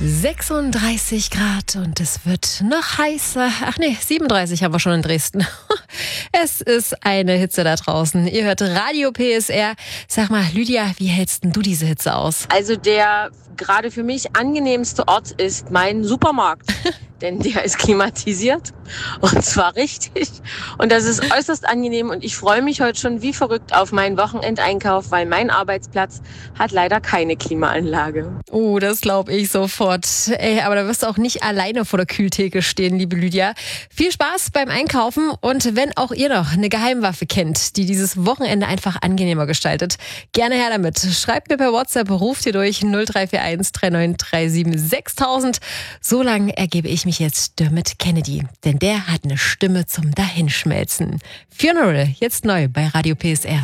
36 Grad und es wird noch heißer. Ach nee, 37 haben wir schon in Dresden. Es ist eine Hitze da draußen. Ihr hört Radio PSR. Sag mal, Lydia, wie hältst denn du diese Hitze aus? Also der gerade für mich angenehmste Ort ist mein Supermarkt. Denn der ist klimatisiert und zwar richtig. Und das ist äußerst angenehm und ich freue mich heute schon wie verrückt auf meinen Wochenendeinkauf, weil mein Arbeitsplatz hat leider keine Klimaanlage. Oh, das glaube ich sofort. Ey, aber da wirst du auch nicht alleine vor der Kühltheke stehen, liebe Lydia. Viel Spaß beim Einkaufen und wenn auch ihr noch eine Geheimwaffe kennt, die dieses Wochenende einfach angenehmer gestaltet, gerne her damit. Schreibt mir per WhatsApp, ruft ihr durch 0341 3937 6000. So lange ergebe ich mich jetzt Dermot Kennedy, denn der hat eine Stimme zum Dahinschmelzen. Funeral, jetzt neu bei Radio PSR.